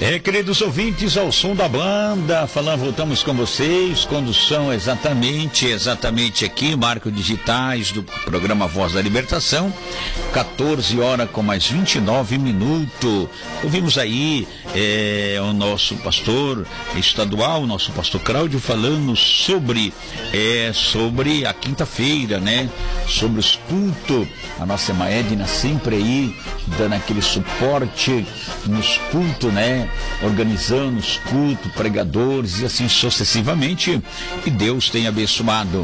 Queridos ouvintes, ao som da banda, voltamos com vocês, condução exatamente aqui, marco digitais do programa Voz da Libertação, 14 horas com mais 29 minutos. Ouvimos aí o nosso pastor estadual, nosso pastor Cláudio, falando sobre a quinta-feira, né? Sobre os cultos. A nossa irmã Edna sempre aí dando aquele suporte nos cultos, né? Organizando os cultos, pregadores e assim sucessivamente. E Deus tem abençoado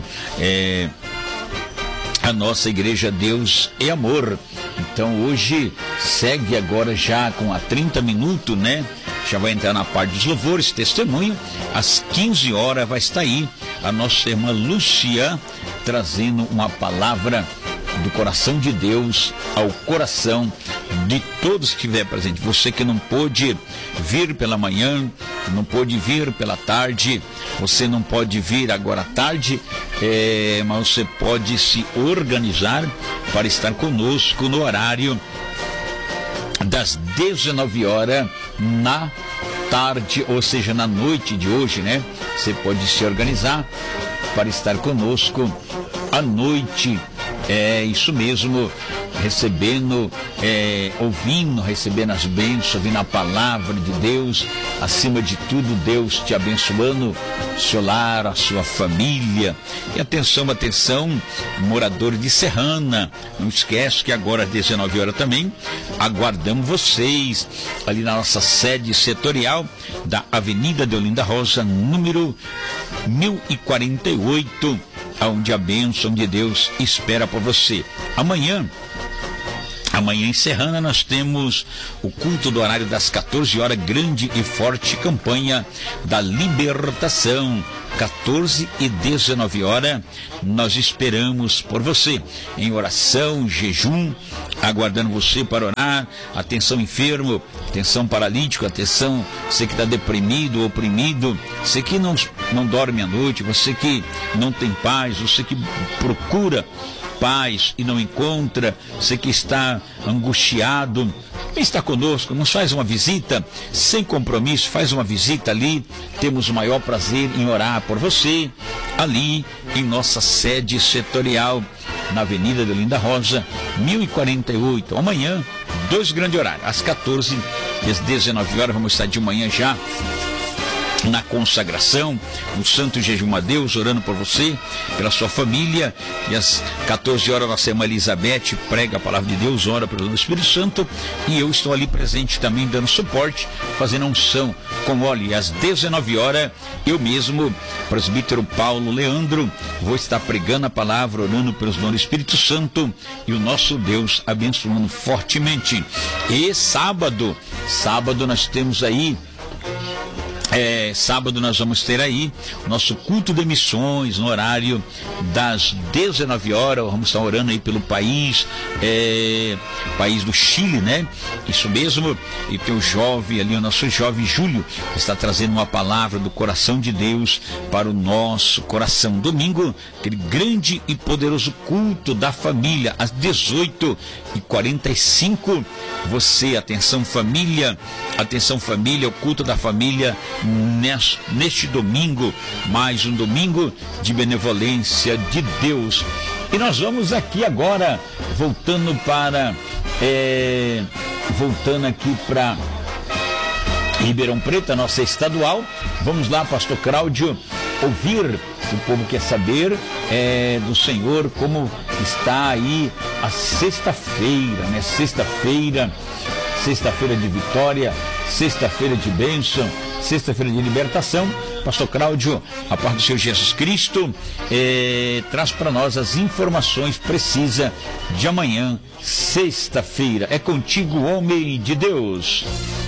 a nossa igreja. Deus é amor. Então hoje segue agora já com a 30 minutos, né? Já vai entrar na parte dos louvores, testemunho. Às 15 horas vai estar aí a nossa irmã Lúcia trazendo uma palavra do coração de Deus ao coração de todos que estiver presente. Você que não pôde vir pela manhã, não pôde vir pela tarde, você não pode vir agora à tarde, mas você pode se organizar para estar conosco no horário das 19 horas na tarde, ou seja, na noite de hoje, né? Você pode se organizar para estar conosco à noite. Isso mesmo, recebendo, ouvindo, recebendo as bênçãos, ouvindo a palavra de Deus, acima de tudo, Deus te abençoando, seu lar, a sua família. E atenção, moradores de Serrana, não esquece que agora às 19 horas também, aguardamos vocês ali na nossa sede setorial da Avenida Deolinda Rosa, número 1048, onde a bênção de Deus espera por você. Amanhã em Serrana nós temos o culto do horário das 14 horas, grande e forte campanha da libertação. 14 e 19 horas, nós esperamos por você, em oração, jejum, aguardando você para orar. Atenção enfermo, atenção paralítico, atenção você que está deprimido, oprimido, você que não dorme à noite, você que não tem paz, você que procura paz e não encontra, você que está angustiado, está conosco, nos faz uma visita sem compromisso, faz uma visita ali. Temos o maior prazer em orar por você ali em nossa sede setorial na Avenida Deolinda Rosa, 1048. Amanhã, 2 grandes horários, às 14 e às 19 horas, vamos estar de manhã já na consagração, no santo jejum a Deus, orando por você, pela sua família. E às 14 horas nossa irmã Elizabeth prega a palavra de Deus, ora pelo Espírito Santo, e eu estou ali presente também dando suporte, fazendo unção com óleo. E às 19 horas eu mesmo, presbítero Paulo Leandro, vou estar pregando a palavra, orando pelos dons do Espírito Santo e o nosso Deus abençoando fortemente. E sábado nós temos aí sábado nós vamos ter aí o nosso culto de missões no horário das 19 horas. Vamos estar orando aí pelo país do Chile, né? Isso mesmo. E tem o jovem ali, o nosso jovem Júlio, que está trazendo uma palavra do coração de Deus para o nosso coração. Domingo, aquele grande e poderoso culto da família, às 18h45. Você, atenção família, o culto da família neste domingo, mais um domingo de benevolência de Deus. E nós vamos aqui agora, voltando aqui para Ribeirão Preto, a nossa estadual. Vamos lá, pastor Cláudio, ouvir, o povo quer saber do Senhor como está aí a sexta-feira, né? Sexta-feira de vitória, sexta-feira de bênção, sexta-feira de libertação. Pastor Cláudio, a paz do Senhor Jesus Cristo, traz para nós as informações precisas de amanhã, sexta-feira. É contigo, homem de Deus.